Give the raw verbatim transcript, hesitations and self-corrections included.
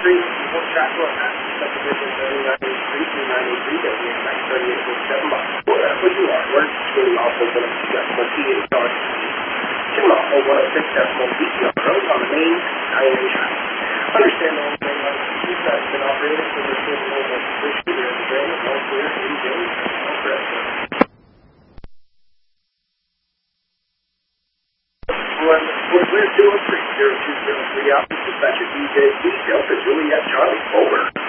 three, one shot to our pass, subdivision thirty-nine eighty-three, two nine eight three, W X X thirty-eight forty-seven, Boy, that's what you are. We're getting off of one oh six decimal T H R. Getting off of one oh six decimal T H R road on the main highway track. Understand the only thing on the two sides been operated for the same level of position. There is a drain, no clear, any days, no pressure. One, we're clear two oh three, zero two zero three, opposite dispatcher D J D, Delta Juliet Charlie, over.